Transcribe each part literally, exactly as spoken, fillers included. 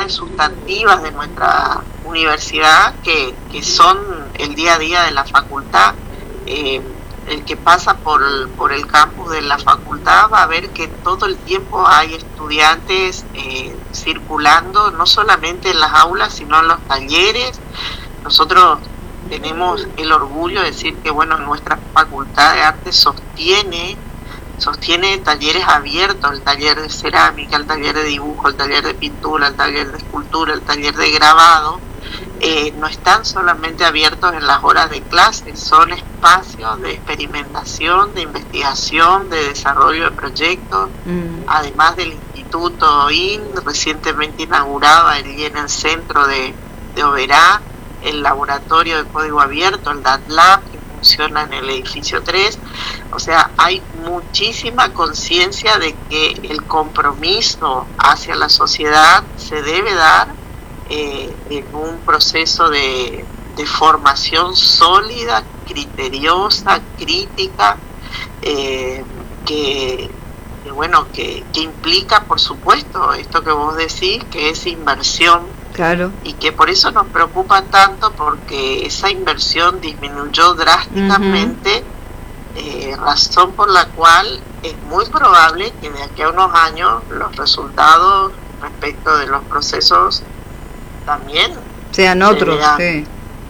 cuestiones sustantivas de nuestra universidad que, que son el día a día de la facultad. Eh, el que pasa por el, por el campus de la facultad va a ver que todo el tiempo hay estudiantes eh, circulando, no solamente en las aulas, sino en los talleres. Nosotros tenemos el orgullo de decir que, bueno, nuestra facultad de arte sostiene sostiene talleres abiertos, el taller de cerámica, el taller de dibujo, el taller de pintura, el taller de escultura, el taller de grabado. Eh, no están solamente abiertos en las horas de clase, son espacios de experimentación, de investigación, de desarrollo de proyectos, mm. además del Instituto O I N, recientemente inaugurado allí en el centro de, de Oberá, el laboratorio de código abierto, el D A T Lab, que funciona en el edificio tres. O sea, hay muchísima conciencia de que el compromiso hacia la sociedad se debe dar eh, en un proceso de, de formación sólida, criteriosa, crítica, eh, que, que bueno, que, que implica, por supuesto, esto que vos decís, que es inversión. Claro. Y que por eso nos preocupa tanto, porque esa inversión disminuyó drásticamente, uh-huh. eh, razón por la cual es muy probable que de aquí a unos años los resultados respecto de los procesos también sean otros. Se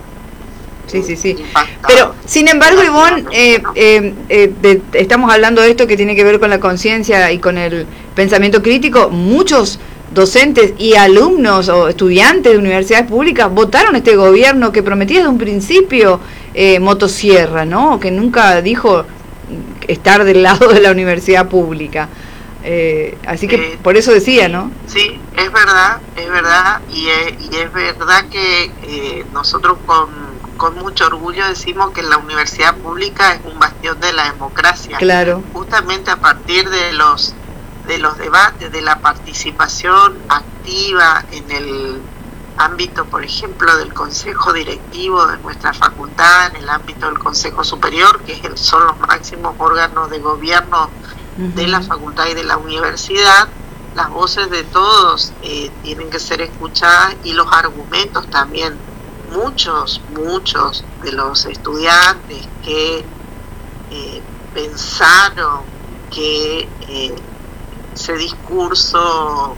sí, sí, sí. sí. Pero, sin embargo, Ivonne, eh, eh, eh, de, estamos hablando de esto que tiene que ver con la conciencia y con el pensamiento crítico. Muchos docentes y alumnos o estudiantes de universidades públicas votaron este gobierno que prometía desde un principio eh, motosierra, ¿no? Que nunca dijo estar del lado de la universidad pública. Eh, así que eh, por eso decía, ¿no? Sí, es verdad, es verdad, y es, y es verdad que eh, nosotros con, con mucho orgullo decimos que la universidad pública es un bastión de la democracia. Claro. Justamente a partir de los de los debates, de la participación activa en el ámbito, por ejemplo, del consejo directivo de nuestra facultad, en el ámbito del consejo superior, que es el, son los máximos órganos de gobierno uh-huh. de la facultad y de la universidad. Las voces de todos eh, tienen que ser escuchadas, y los argumentos también. Muchos, muchos de los estudiantes que eh, pensaron que eh, ese discurso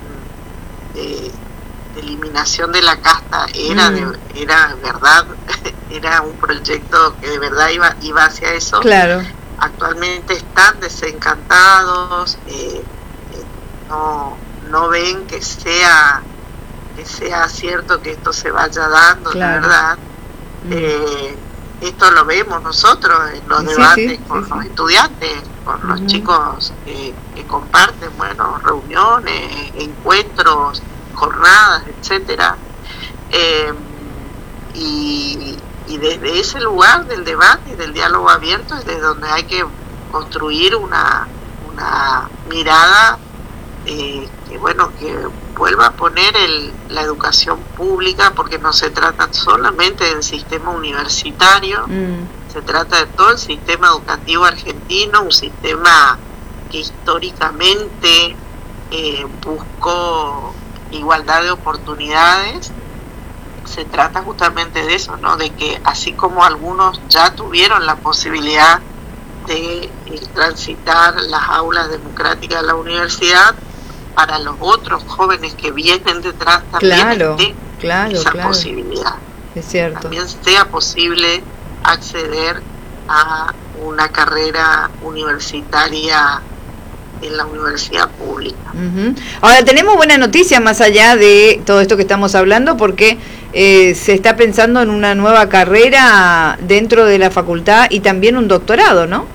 de, de eliminación de la casta era mm. de, era verdad, era un proyecto que de verdad iba iba hacia eso. Claro. Actualmente están desencantados, eh, eh, no no ven que sea que sea cierto que esto se vaya dando, claro. La verdad. Mm. Eh, esto lo vemos nosotros en los sí, debates sí, con sí, los sí. estudiantes, con uh-huh. los chicos que, que comparten, bueno, reuniones, encuentros, jornadas, etcétera. Eh, y, y desde ese lugar del debate y del diálogo abierto es desde donde hay que construir una, una mirada eh, que, bueno, que vuelva a poner el, la educación pública, porque no se trata solamente del sistema universitario, mm. se trata de todo el sistema educativo argentino, un sistema que históricamente eh, buscó igualdad de oportunidades. Se trata justamente de eso, ¿no? De que así como algunos ya tuvieron la posibilidad de eh, transitar las aulas democráticas de la universidad, para los otros jóvenes que vienen detrás también claro, esté claro, esa claro. posibilidad. Es cierto. También sea posible acceder a una carrera universitaria en la universidad pública. Uh-huh. Ahora, tenemos buena noticia más allá de todo esto que estamos hablando, porque eh, se está pensando en una nueva carrera dentro de la facultad y también un doctorado, ¿no?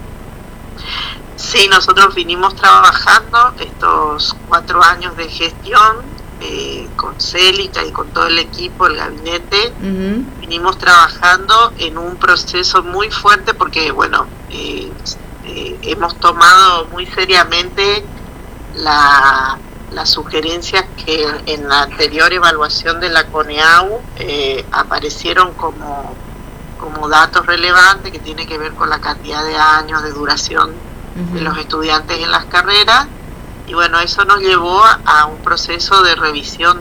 Sí, nosotros vinimos trabajando estos cuatro años de gestión eh, con Célica y con todo el equipo, el gabinete. Uh-huh. Vinimos trabajando en un proceso muy fuerte porque, bueno, eh, eh, hemos tomado muy seriamente la, las sugerencias que en la anterior evaluación de la CONEAU eh, aparecieron como, como datos relevantes, que tiene que ver con la cantidad de años de duración de los estudiantes en las carreras, y bueno, eso nos llevó a, a un proceso de revisión